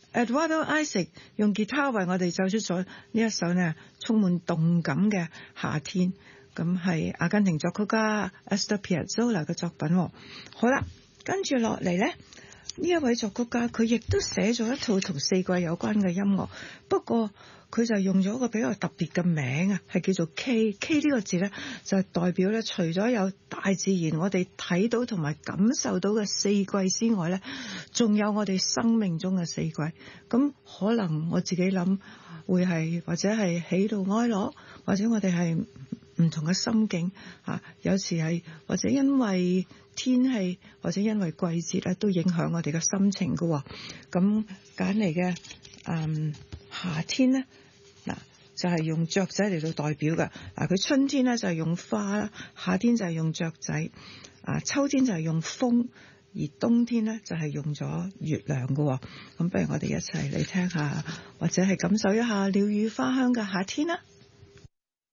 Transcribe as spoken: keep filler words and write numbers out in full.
Eduardo Isaac 用吉他為我哋奏出咗呢一首呢充滿動感嘅夏天，咁係阿根廷作曲家 Astor Piazzolla 嘅作品。好啦，跟住落嚟呢，呢一位作曲家佢亦都寫咗一套同四季有關嘅音樂，不過佢就用咗一個比較特別嘅名啊，係叫做 K。K 呢個字呢，就係代表咧，除咗有大自然我哋睇到同埋感受到嘅四季之外呢，仲有我哋生命中嘅四季。咁可能我自己諗會係或者係喜怒哀樂，或者我哋係唔同嘅心境啊，有時係或者因為天氣或者因為季節咧，都影響我哋嘅心情㗎。咁揀嚟嘅嗯夏天呢，嗱就係用雀仔嚟到代表㗎。嗱，佢春天呢就係用花啦，夏天就係用雀仔，啊秋天就係用風，而冬天呢就係用咗月亮㗎。咁不如我哋一齊嚟聽下，或者係感受一下鳥語花香嘅夏天啦。